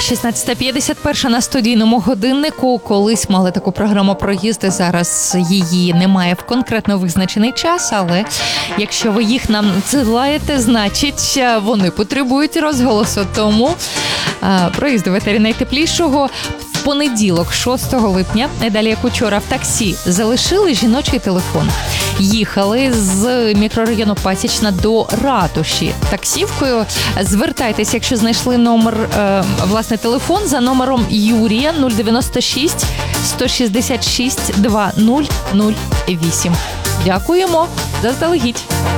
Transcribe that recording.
16:51 на студійному годиннику. Колись мали таку програму проїзди, зараз її немає в конкретно визначений час, але якщо ви їх нам надсилаєте, значить вони потребують розголосу. Тому проїзди в етері найтеплішого. В понеділок, 6 липня, далі як учора, в таксі залишили жіночий телефон. Їхали з мікрорайону Пасічна до Ратуші таксівкою. Звертайтеся, якщо знайшли номер, власне, телефон за номером Юрія 096 166 2008. Дякуємо заздалегідь.